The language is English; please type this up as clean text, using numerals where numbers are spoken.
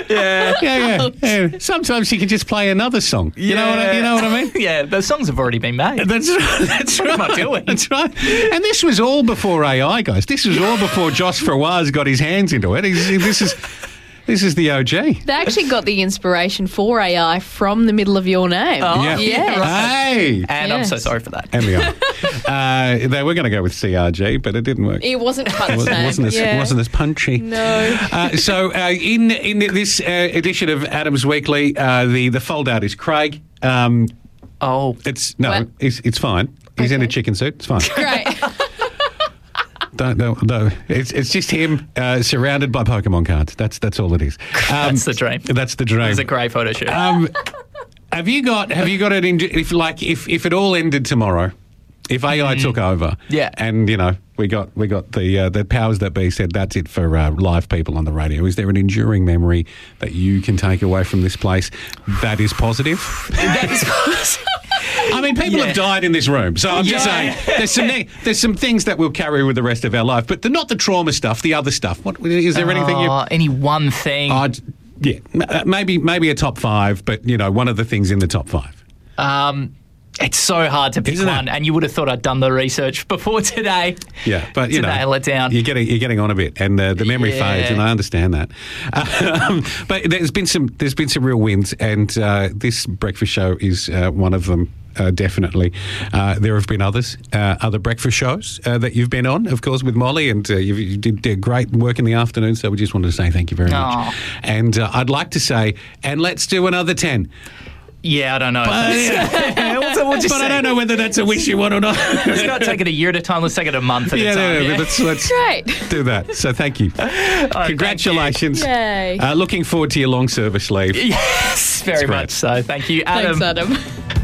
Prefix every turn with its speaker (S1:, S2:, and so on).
S1: Yeah. Sometimes you can just play another song. You know what I mean?
S2: Yeah, the songs have already been made.
S1: That's right. That's
S2: What
S1: right.
S2: am I doing?
S1: That's right. And this was all before AI, guys. This was all before Josh Fawaz got his hands into it. This is the OG.
S3: They actually got the inspiration for AI from the middle of your name.
S2: Oh,
S1: Yeah.
S3: Yes.
S1: Hey.
S2: And I'm
S3: Yes.
S2: so sorry for that.
S1: And we are. They were going to go with CRG, but it didn't work.
S3: It wasn't quite
S1: It
S3: the same.
S1: wasn't as punchy.
S3: No.
S1: So in this edition of Adams Weekly, the foldout is Craig.
S2: Oh,
S1: It's
S3: What?
S1: it's fine. He's in a
S3: Okay.
S1: chicken suit. It's fine.
S3: Great.
S1: No. It's just him surrounded by Pokemon cards. That's all it is.
S2: that's the dream.
S1: That's the dream.
S2: It's a great photo shoot.
S1: Have you got it in? If it all ended tomorrow, if AI took over,
S2: Yeah.
S1: and we got the powers that be said that's it for live people on the radio. Is there an enduring memory that you can take away from this place that is positive?
S2: That is
S1: I mean, people have died in this room, so I'm just saying there's some things that we'll carry with the rest of our life, but not the trauma stuff, the other stuff. What is there anything you?
S2: any one thing?
S1: Maybe a top 5, but one of the things in the top 5.
S2: It's so hard to pick
S1: Isn't it?
S2: one, and you would have thought I'd done the research before today.
S1: Yeah, but
S2: to nail it down.
S1: You're getting on a bit, and the memory fades, and I understand that. But there's been some real wins, and this breakfast show is one of them. Definitely. There have been other breakfast shows that you've been on, of course, with Molly, and you did great work in the afternoon, so we just wanted to say thank you very much. And I'd like to say, and let's do another 10.
S2: Yeah, I don't know.
S1: But I don't know whether that's a wish you want or not.
S2: Let's not take it a year at a time. Let's take it a month at a time.
S1: Yeah, let's
S3: Great.
S1: do that. So thank you. Congratulations.
S3: Yay.
S1: Looking forward to your long service leave.
S2: Yes, very
S1: great.
S2: much so. Thank you, Adam.
S3: Thanks, Adam.